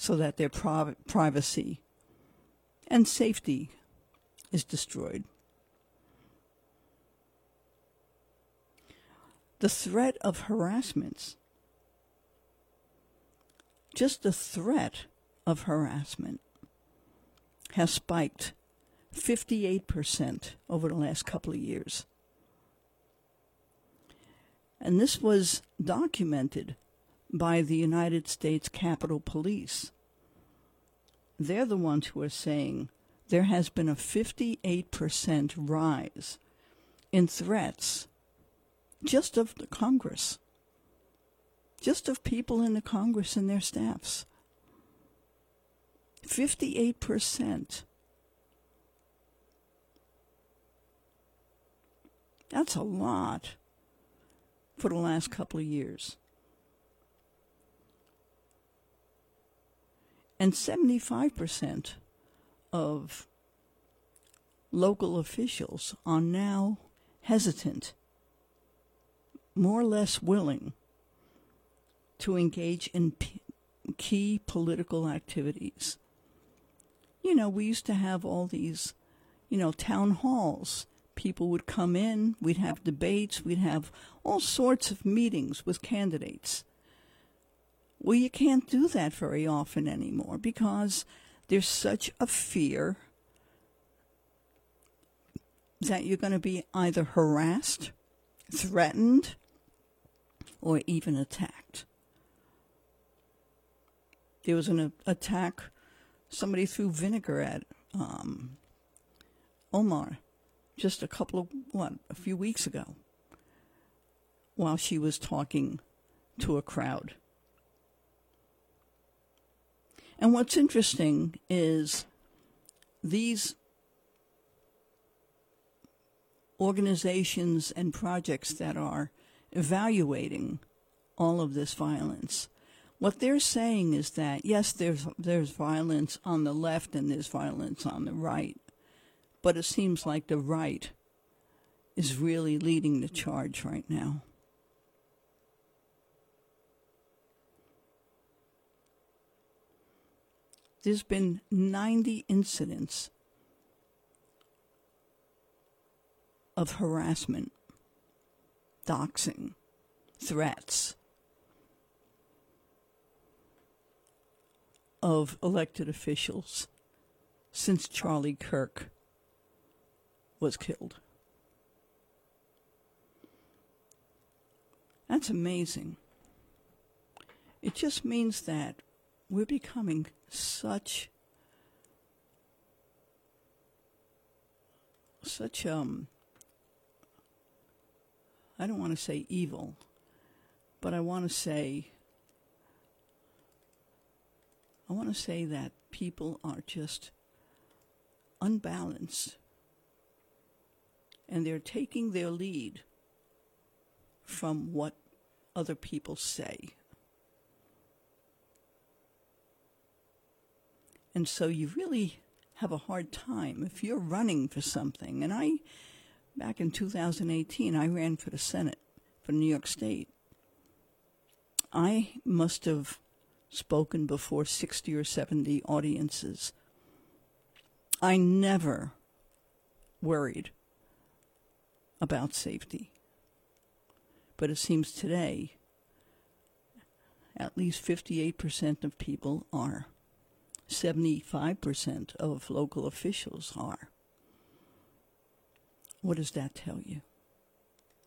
so that their privacy and safety is destroyed. The threat of harassments, just the threat of harassment, has spiked 58% over the last couple of years. And this was documented by the United States Capitol Police. They're the ones who are saying there has been a 58% rise in threats just of the Congress, just of people in the Congress and their staffs. 58%. That's a lot for the last couple of years. And 75% of local officials are now hesitant, more or less willing, to engage in key political activities. You know, we used to have all these, town halls. People would come in, we'd have debates, we'd have all sorts of meetings with candidates. Well, you can't do that very often anymore because there's such a fear that you're going to be either harassed, threatened, or even attacked. There was an attack, somebody threw vinegar at Omar just a few weeks ago while she was talking to a crowd. And what's interesting is these organizations and projects that are evaluating all of this violence, what they're saying is that, yes, there's violence on the left and there's violence on the right, but it seems like the right is really leading the charge right now. There's been 90 incidents of harassment, doxing, threats of elected officials since Charlie Kirk was killed. That's amazing. It just means that we're becoming such I don't want to say evil, but I want to say that people are just unbalanced, and they're taking their lead from what other people say. And so you really have a hard time if you're running for something. And back in 2018, I ran for the Senate for New York State. I must have spoken before 60 or 70 audiences. I never worried about safety. But it seems today, at least 58% of people are. 75% of local officials are. What does that tell you?